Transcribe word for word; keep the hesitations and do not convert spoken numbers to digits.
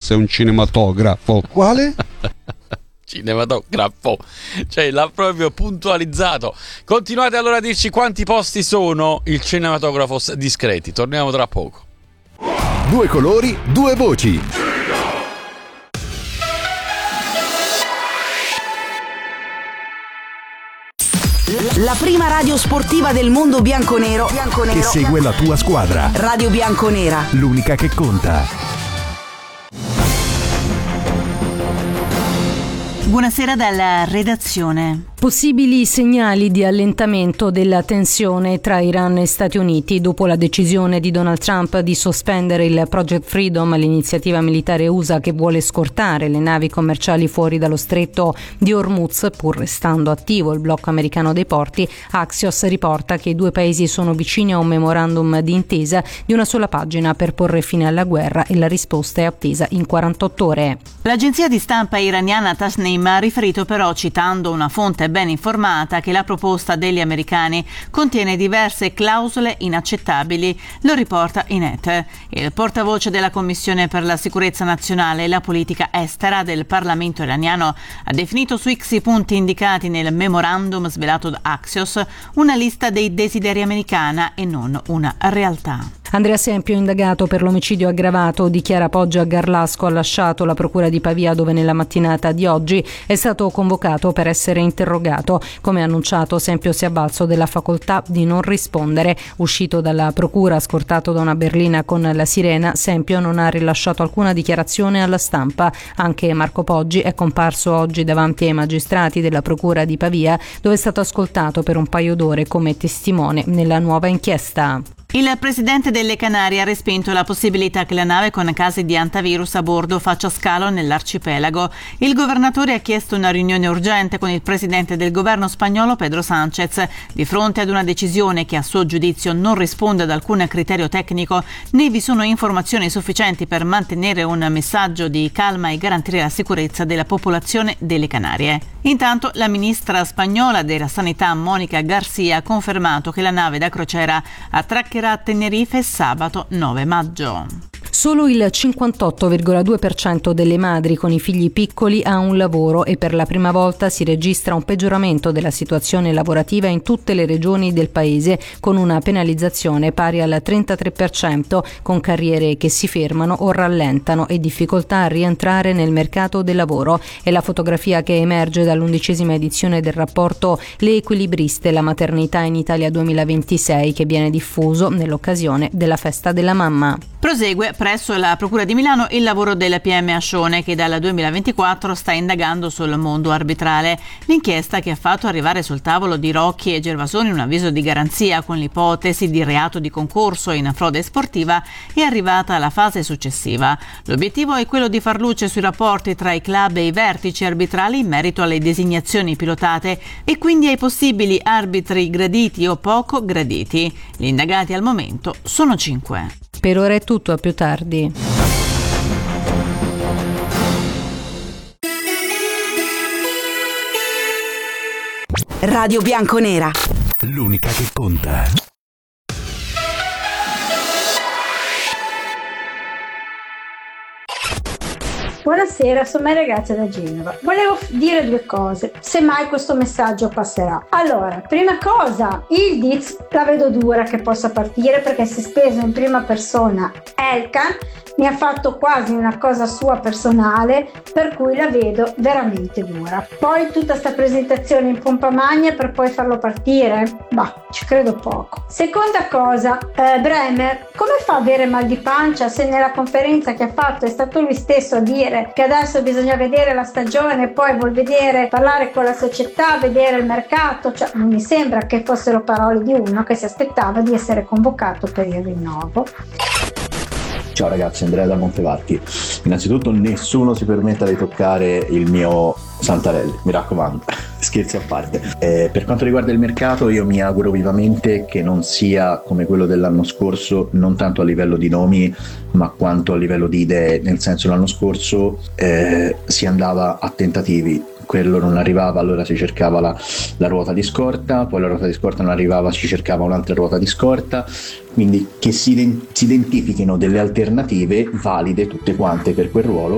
fosse un cinematografo. Quale? Cinematografo, cioè l'ha proprio puntualizzato. Continuate allora a dirci quanti posti sono il cinematografo discreti. Torniamo tra poco. Due colori, due voci. La prima radio sportiva del mondo bianconero, bianconero che segue la tua squadra. Radio Bianconera, l'unica che conta. Buonasera dalla redazione. Possibili segnali di allentamento della tensione tra Iran e Stati Uniti dopo la decisione di Donald Trump di sospendere il Project Freedom, l'iniziativa militare U S A che vuole scortare le navi commerciali fuori dallo stretto di Hormuz, pur restando attivo il blocco americano dei porti. Axios riporta che i due paesi sono vicini a un memorandum di intesa di una sola pagina per porre fine alla guerra e la risposta è attesa in quarantotto ore. L'agenzia di stampa iraniana Tasnim ha riferito però, citando una fonte ben informata, che la proposta degli americani contiene diverse clausole inaccettabili. Lo riporta I N E T. Il portavoce della Commissione per la sicurezza nazionale e la politica estera del Parlamento iraniano ha definito su X i punti indicati nel memorandum svelato da Axios una lista dei desideri americana e non una realtà. Andrea Sempio, indagato per l'omicidio aggravato di Chiara Poggia a Garlasco, ha lasciato la procura di Pavia, dove nella mattinata di oggi è stato convocato per essere interrogato. Come annunciato, Sempio si è avvalso della facoltà di non rispondere. Uscito dalla procura, scortato da una berlina con la sirena, Sempio non ha rilasciato alcuna dichiarazione alla stampa. Anche Marco Poggi è comparso oggi davanti ai magistrati della procura di Pavia, dove è stato ascoltato per un paio d'ore come testimone nella nuova inchiesta. Il presidente delle Canarie ha respinto la possibilità che la nave con casi di antivirus a bordo faccia scalo nell'arcipelago. Il governatore ha chiesto una riunione urgente con il presidente del governo spagnolo Pedro Sánchez. Di fronte ad una decisione che a suo giudizio non risponde ad alcun criterio tecnico, né vi sono informazioni sufficienti per mantenere un messaggio di calma e garantire la sicurezza della popolazione delle Canarie. Intanto la ministra spagnola della Sanità Mónica García ha confermato che la nave da crociera attraccherà a Tenerife sabato nove maggio. Solo il cinquantotto virgola due per cento delle madri con i figli piccoli ha un lavoro e per la prima volta si registra un peggioramento della situazione lavorativa in tutte le regioni del paese, con una penalizzazione pari al trentatré per cento, con carriere che si fermano o rallentano e difficoltà a rientrare nel mercato del lavoro. È la fotografia che emerge dall'undicesima edizione del rapporto Le equilibriste, la maternità in Italia duemilaventisei, che viene diffuso nell'occasione della festa della mamma. Prosegue presso la Procura di Milano il lavoro del P M Ascione, che dal duemilaventiquattro sta indagando sul mondo arbitrale. L'inchiesta, che ha fatto arrivare sul tavolo di Rocchi e Gervasoni un avviso di garanzia con l'ipotesi di reato di concorso in frode sportiva, è arrivata alla fase successiva. L'obiettivo è quello di far luce sui rapporti tra i club e i vertici arbitrali in merito alle designazioni pilotate e quindi ai possibili arbitri graditi o poco graditi. Gli indagati al momento sono cinque. Per ora è tutto, a più tardi. Radio Bianconera, l'unica che conta. Buonasera, sono Maria Grazia da Genova. Volevo dire due cose, se mai questo messaggio passerà. Allora, prima cosa, il D I Z la vedo dura che possa partire, perché si è speso in prima persona Elkann, mi ha fatto quasi una cosa sua personale, per cui la vedo veramente dura. Poi tutta sta presentazione in pompa magna per poi farlo partire? Bah, ci credo poco. Seconda cosa, eh, Bremer, come fa a avere mal di pancia se nella conferenza che ha fatto è stato lui stesso a dire che adesso bisogna vedere la stagione, poi vuol vedere, parlare con la società, vedere il mercato? Cioè, non mi sembra che fossero parole di uno che si aspettava di essere convocato per il rinnovo. Ciao ragazzi, Andrea da Montevarchi. Innanzitutto nessuno si permetta di toccare il mio Santarelli, mi raccomando, scherzi a parte. Eh, per quanto riguarda il mercato, io mi auguro vivamente che non sia come quello dell'anno scorso, non tanto a livello di nomi ma quanto a livello di idee, nel senso l'anno scorso eh, si andava a tentativi, quello non arrivava, allora si cercava la, la ruota di scorta, poi la ruota di scorta non arrivava, si cercava un'altra ruota di scorta, quindi che si, si identifichino delle alternative valide tutte quante per quel ruolo